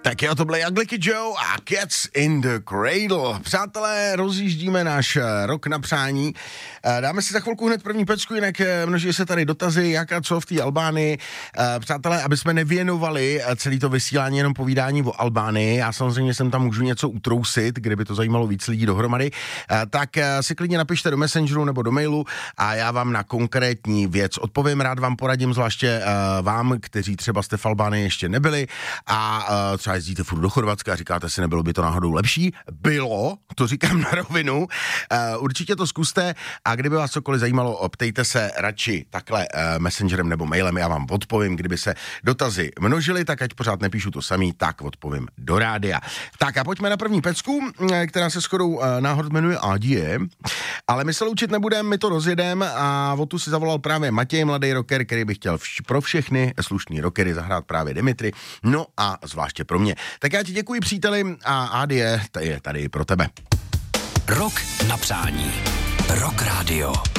Tak jo, to byly Ugly Joe a Cats in the Cradle. Přátelé, rozjíždíme náš rok na přání. Dáme si za chvilku hned první pecku, jinak množí se tady dotazy, jak a co v té Albánii. Přátelé, aby jsme nevěnovali celý to vysílání jenom povídání o Albánii, já samozřejmě jsem tam můžu něco utrousit, kdyby to zajímalo víc lidí dohromady, tak si klidně napište do Messengeru nebo do mailu a já vám na konkrétní věc odpovím. Rád vám poradím, zvláště vám, kteří třeba jste v Albánii ještě nebyli a třeba jezdíte furt do Chorvatska a říkáte si, nebylo by to náhodou lepší? Bylo, to říkám na rovinu. Určitě to zkuste a kdyby vás cokoliv zajímalo, ptejte se radši takhle messengerem nebo mailem, já vám odpovím. Kdyby se dotazy množily, tak ať pořád nepíšu to samý, tak odpovím do rádia. Tak a pojďme na první pecku, která se shodou náhod jmenuje Adie, ale my se loučit nebudeme, my to rozjedeme a o tu si zavolal právě Matěj, mladý rocker, který by chtěl pro všechny slušný rockery zahrát právě Dimitri, no a zvláště pro mě. Tak já ti děkuji, příteli, a Adie je tady pro tebe. Rok na přání. Rock Radio.